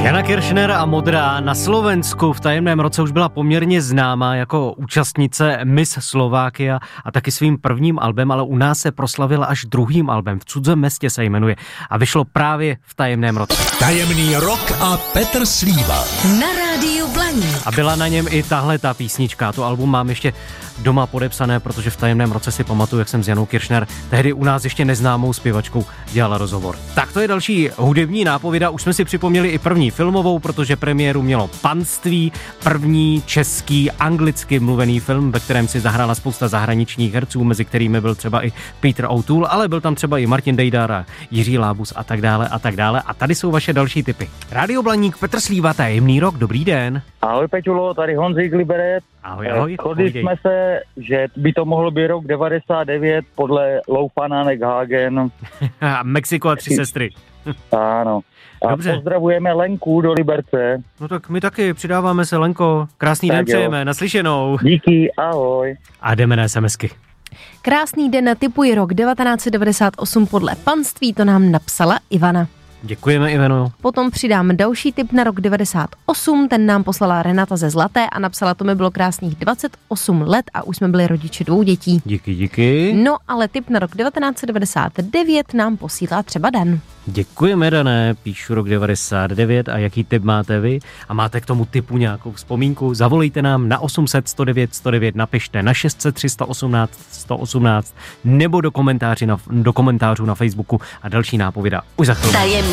Jana Kiršner a Modrá na Slovensku v tajemném roce už byla poměrně známá jako účastnice Miss Slovakia a taky svým prvním albem, ale u nás se proslavila až druhým albem, V cudzem městě se jmenuje a vyšlo právě v tajemném roce. Tajemný rok a Petr Slíva. Na rádiu Blaník. A byla na něm i tahle ta písnička. To album mám ještě doma podepsané, protože v tajemném roce si pamatuju, jak jsem s Janou Kiršner tehdy u nás ještě neznámou zpěvačkou dělala rozhovor. Tak to je další hudební nápověda. Už jsme si připomněli i první filmovou, protože premiéru mělo Panství, první český anglicky mluvený film, ve kterém si zahrála spousta zahraničních herců, mezi kterými byl třeba i Peter O'Toole, ale byl tam třeba i Martin Dejdar a Jiří Lábus a tak dále a tak dále. A tady jsou vaše další tipy. Rádio Blaník, Petr Slíva, tajemný rok, dobrý den. Ahoj Peťulo, tady Honzík Liberec. Ahoj. Shodli jsme se, že by to mohl být rok 99 podle Loufanánek Hagen. Mexiko a 3 sestry. Ano. A dobře. Pozdravujeme Lenku do Liberce. No tak my taky přidáváme se, Lenko. Krásný tak den jo. přejeme, naslyšenou. Díky, ahoj. A jdeme na SMSky. Krásný den, tipuji rok 1998 podle Panství, to nám napsala Ivana. Děkujeme, Ivano. Potom přidám další tip na rok 98, ten nám poslala Renata ze Zlaté a napsala, to mi bylo krásných 28 let a už jsme byli rodiči 2 dětí. Díky. No, ale tip na rok 1999 nám posílá třeba Dan. Děkujeme, Dané, píšu rok 99 a jaký tip máte vy? A máte k tomu tipu nějakou vzpomínku? Zavolejte nám na 800 109 109, napište na 600 318 118 nebo do komentářů na Facebooku a další nápověda už za chvíli.